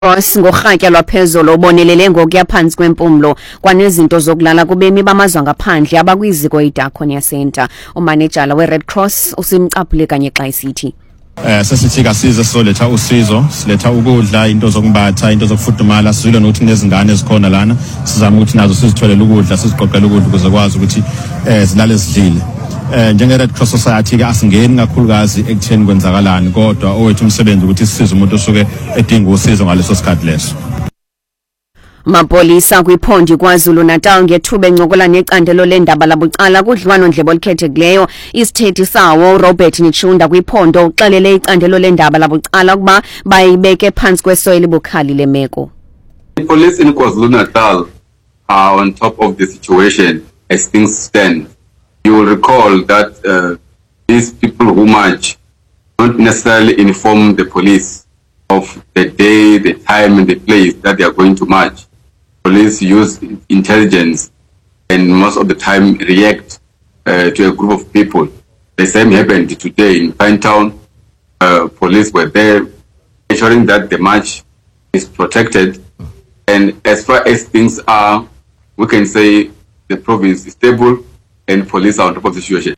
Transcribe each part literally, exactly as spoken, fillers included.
Cross ngorhatya lwaphezulu ubonelele ngokuya phansi kwempumlo kwanezinto zokulala kubemi bamazwe ngaphandle abakwiziko iDaconia Center. Umanejala we-Red Cross usimcaphule kanye xa isithi Eh sesithi kasize soletha usizo, siletha ukudla, into zokubatha, into zokufudumala, sizwile nokuthi nezingane ezikhona lana, sizama ukuthi nazo sizitholele ukudla, siziqoqele ukudla ukuze kwazi ukuthi eh zilale sidlile. Eh njenge Red Cross Society ke asingeni kakhulukazi ekutheni kwenzakalani, kodwa owethu umsebenzi ukuthi sisize umuntu osuke edinga usizo ngaleso sikhathi leso. Mapolisa kwiphondi kwaZulu Natal ngethuba encokola necandelo lendaba labucala kudliwano ndlebe olukhethekileyo isithethi sawo Robert Nichunda kwiphondo uxelele icandelo lendaba labucala kuba bayibeke phansi kwesoyili bukhali lemeko. The police in KwaZulu Natal are on top of the situation as things stand. You will recall that uh, these people who march don't necessarily inform the police of the day, the time and the place that they are going to march. Police use intelligence and most of the time react uh, to a group of people. The same happened today in Pinetown. Uh, police were there ensuring that the march is protected. And as far as things are, we can say the province is stable and police are on top of the situation.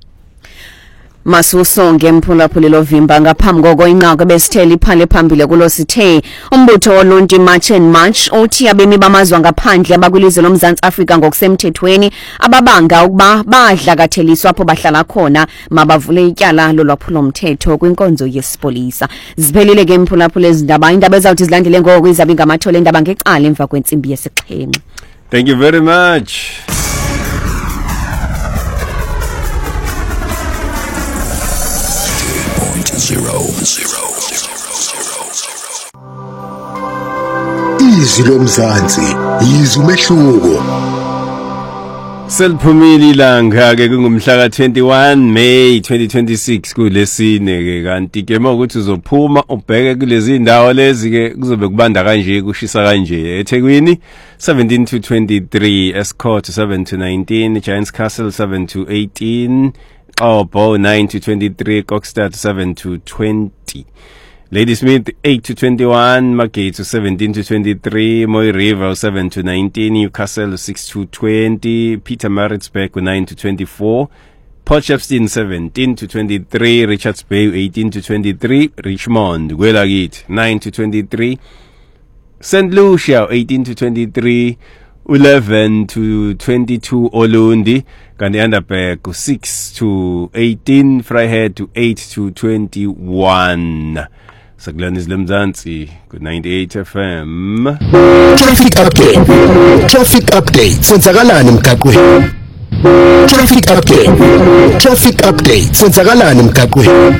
Masuso ngemphulaphuli lovimba ngaphambi koko inqako besitheli phale phambili kulo sithe umbutho woluntu March and March uthi abemi bamazwe ngaphandle abakwilizwe lomzantsi Afrika ngokusemthethweni ababanga ukuba badlakatheliswa apho bahlala khona mabavule ityala lolwaphulo mthetho kwinkonzo yesipolisa. Ziphelile ke mphulaphuli ezindaba indaba ezawuthi zilandele ngoko izabe ngamathole endaba ngeqala emva kwentsimbi yesixhenxe. Thank you very much. Zero, zero, zero, zero. Izwi lomzansi, izwi umehluko. Seliphumile ilanga ke kungumhla ka twenty-one May twenty twenty-six kulesine ke kanti ke mawukuthi uzophuma ubheke kulezi indawo lezi ke kuzobe kubanda kanje kushisa kanje eThekwini seventeen to twenty-three, Escort seven to nineteen, Giants Castle seven to eighteen, Obo nine to twenty-three, Kokstad seven to twenty, Ladysmith eight to twenty-one, Magate seventeen to twenty-three, Moy River seven to nineteen, Newcastle six to twenty, Peter Maritzburg nine to twenty-four, Port Shepstone seventeen to twenty-three, Richards Bay eighteen to twenty-three, Richmond Gwelagit nine to twenty-three, Saint Lucia eighteen to twenty-three, eleven to twenty-two, Olundi, Kandi Underberg six to eighteen, Freihead to eight to twenty-one. Saglani Zlemzansi, good ninety-eight F M. Traffic update. Traffic update. Senzakalani emgaqweni. Traffic update. Traffic update. Senzakalani emgaqweni.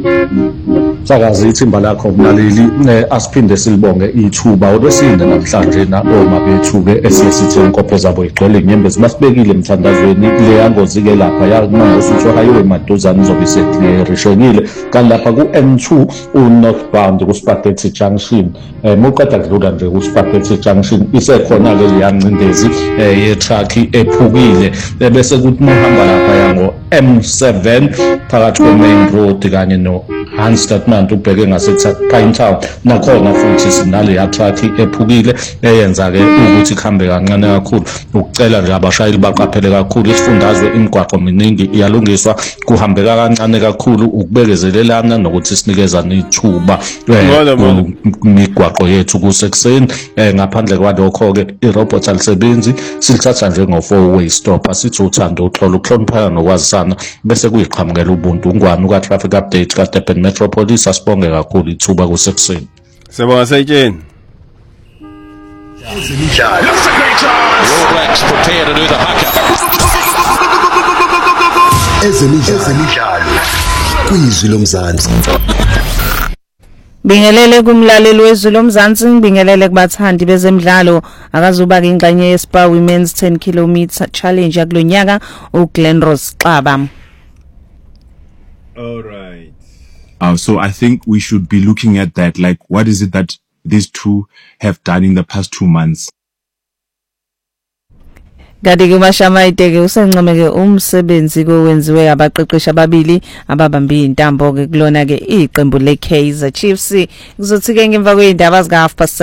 Sakazi ithimba lakho mlaleli asiphinde silibonge ithuba olwesinde namhlanje na oma bethuke esisithi inkophe zabo igcwele inyembezi masibekile emthandazweni le yangozi ke lapha yangosuthi highway maduzane izobe seclearishekile kanti lapha ku N two u northbound ku Spaghetti Junction muqeda kudlula nje ku Spaghetti Junction isekhona ke leyancindezi ye truck ephukile bese kuthi muhamba lapha yango M seven phakathi kwe main road kanye no Hanstat mantu ubheke ngasethi Pinetown nakhona futhi sinale ya truck ephukile eyenza ke ukuthi ikhambe kancane kakhulu ukucela nje abashayeli baqaphele kakhulu isifundazwe imigwaqo miningi iyalungiswa kuhambeka kancane kakhulu ukubekezelelana nokuthi sinikezana ithuba imigwaqo yethu kusekuseni ngaphandle kwalokho ke irobot alisebenzi silithatha nje ngo four way stop asithi uthando uxolo ukuhloniphana nokwazisana bese kuyiqhamukela ubuntu ungwani uka traffic update ka Durban Metropolis asibonge kakhulu ithuba kusekuseni. Sibonga sayitsheni. Ezemidlalo. All Blacks prepare to do the haka. Ezemidlalo. Kwizwi lomzansi. Bingelele kumlaleli wezwi lomzansi ngibingelele kubathandi bezemidlalo akazuba ke ingxenye yeSpa Women's ten kilometer challenge yakulonyaka uGlenrose Xaba. All right. Uh, so I think we should be looking at that, like what is it that these two have done in the past two months? Kanti ke uMashamayite ke usencome ke umsebenzi kowenziwe abaqeqeshi ababili ababambe intambo ke kulona ke iqembu leKaizer Chiefs kuzothi ke ngemva kweindaba zika half past